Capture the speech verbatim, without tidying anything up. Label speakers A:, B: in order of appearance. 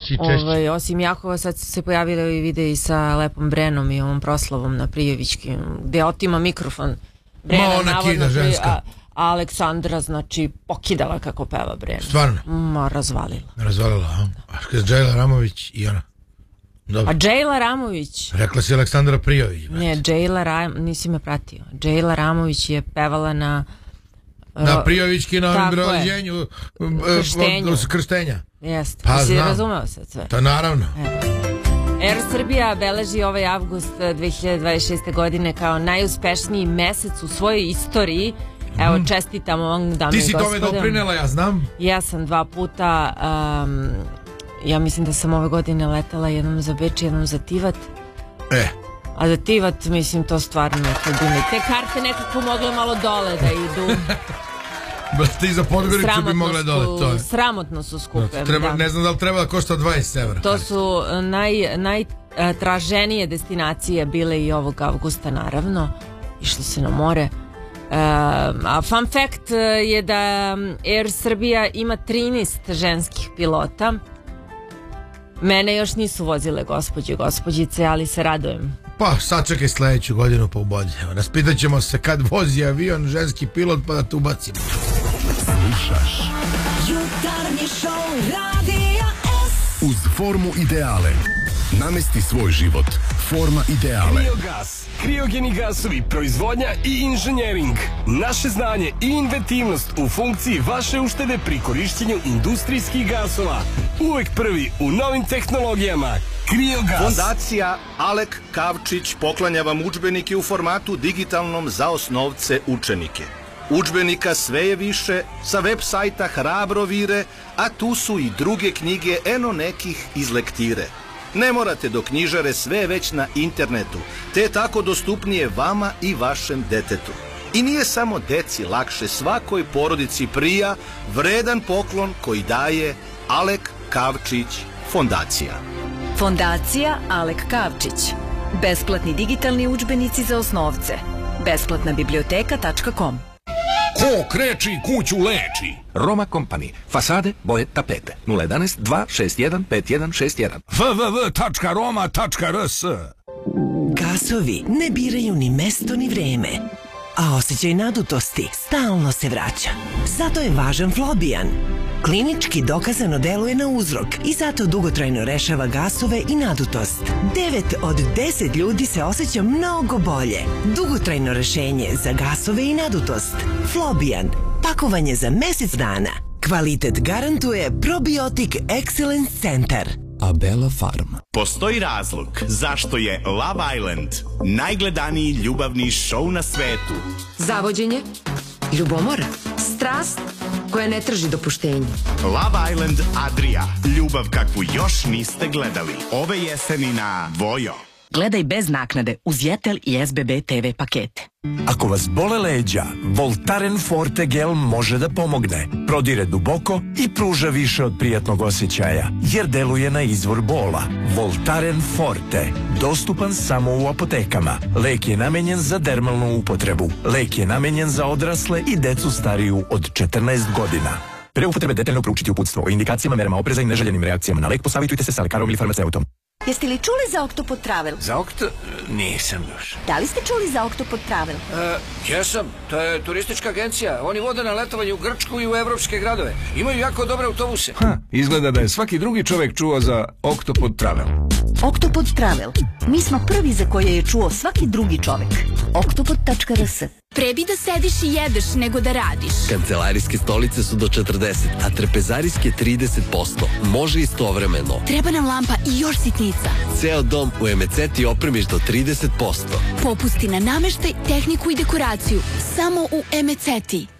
A: si češće.
B: Ovaj, osim Jahova, sad su se pojavili i videi sa Lepom Brenom i ovom proslavom na Prijevićki, gde otima mikrofon. Brena,
A: Ma ona
B: navodno,
A: kida ženska.
B: A, a Aleksandra, znači, pokidala kako peva Brena.
A: Stvarno?
B: Ma, razvalila.
A: Razvalila, a? A što je Džejla Ramović i ona? Dobro.
B: A Džejla Ramović?
A: Rekla si Aleksandra Prijović.
B: Ne, Džejla Ramović, nisi me pratio. Džejla Ramović je pevala na...
A: Na Prijovićki, na
B: Tako je.
A: rođenju
B: Krštenju.
A: krštenja.
B: Jeste,
A: Pa
B: ti si
A: znam.
B: razumeo sad sve.
A: To naravno.
B: Air Srbija beleži ovaj avgust dve hiljade dvadeset šeste. godine kao najuspešniji mesec u svojoj istoriji. Evo,
A: Mhm.
B: čestitam vam, dame
A: Ti
B: i
A: si
B: gospode.
A: tome doprinela, ja znam.
B: Ja sam dva puta, um, ja mislim da sam ove godine letala jednom za Beč, jednom za Tivat.
A: E.
B: A za Tivat, mislim, to stvarno nekako bi. Te karte nekako mogle malo dole da idu.
A: Brate, i za Podgoricu bi mogle dole. To je.
B: Sramotno su skupe.
A: Treba,
B: da.
A: ne znam da li treba da košta dvadeset evra.
B: To su naj, najtraženije destinacije bile i ovog avgusta, naravno. Išlo se na more. Uh, a fun fact je da Air Srbija ima trinaest ženskih pilota. Mene još nisu vozile gospođe i gospođice, ali se radujem.
A: Pa sačekaj sledeću godinu pa ubodi. Raspitat ćemo se kad vozi avion ženski pilot pa da te ubacimo.
C: Slušaš Jutarnji šou Radija S. Uz formu ideale namesti svoj život. Forma ideale.
D: Kriogas, kriogeni gasovi, proizvodnja i inženjering. Naše znanje i inventivnost u funkciji vaše uštede pri korišćenju industrijskih gasova. Uvek prvi u novim tehnologijama. Kriogas.
E: Fondacija Alek Kavčić poklanja vam udžbenike u formatu digitalnom za osnovce učenike. Udžbenika sve je više, sa web sajta Hrabro vire, a tu su i druge knjige, eno nekih iz lektire. Ne morate do knjižare, sve je već na internetu, te je tako dostupnije vama i vašem detetu. I nije samo deci lakše, svakoj porodici prija vredan poklon koji daje Alek Kavčić Fondacija.
F: Fondacija Alek Kavčić. Besplatni digitalni udžbenici za osnovce. besplatna biblioteka tačka com.
G: Ko kreči kuću leči. Roma Company. Fasade, boje, tapete. nula jedan dva šest jedan pet jedan šest jedan. w w w tačka roma tačka r s.
H: Gasovi ne biraju ni mesto ni vreme, a osjećaj nadutosti stalno se vraća. Zato je važan Flobijan. Klinički dokazano deluje na uzrok i zato dugotrajno rešava gasove i nadutost. devet od deset ljudi se osjeća mnogo bolje. Dugotrajno rešenje za gasove i nadutost. Flobijan. Pakovanje za mesec dana. Kvalitet garantuje Probiotik Excellence Centar.
I: Abela Farm.
J: Postoji razlog zašto je Love Island najgledaniji ljubavni show na svetu.
K: Zavođenje, ljubomora, strast koja ne traži dopuštenje.
J: Love Island Adria, ljubav kakvu još niste gledali. Ove jeseni na Vojo.
L: Gledaj bez naknade uz Jetel i S B B T V pakete.
M: Ako vas bole leđa, Voltaren Forte gel može da pomogne. Prodire duboko i pruža više od prijatnog osjećaja, jer deluje na izvor bola. Voltaren Forte. Dostupan samo u apotekama. Lek je namenjen za dermalnu upotrebu. Lek je namenjen za odrasle i decu stariju od četrnaest godina. Pre upotrebe detaljno proučiti uputstvo o indikacijama, merama opreza i neželjenim reakcijama na lek. Posavitujte se sa lekarom ili farmaceutom.
N: Jeste li čuli za Oktopod Travel?
O: Za Okt... nisam još.
N: Da li ste čuli za Oktopod Travel?
O: E, jesam, to je turistička agencija. Oni vode na letovanje u Grčku i u evropske gradove. Imaju jako dobre autobuse.
P: Ha, izgleda da je svaki drugi čovek čuo za Oktopod Travel.
N: Oktopod Travel. Mi smo prvi za koje je čuo svaki drugi čovek. oktopod tačka r s.
Q: Pre bi da sediš i jedeš nego da radiš.
R: Kancelarijske stolice su do četrdeset, a trpezarijske trideset posto. Može istovremeno.
Q: Treba nam lampa i još sitnica.
R: Ceo dom u Emeceti opremiš do trideset posto.
Q: Popusti na nameštaj, tehniku i dekoraciju. Samo u Emeceti.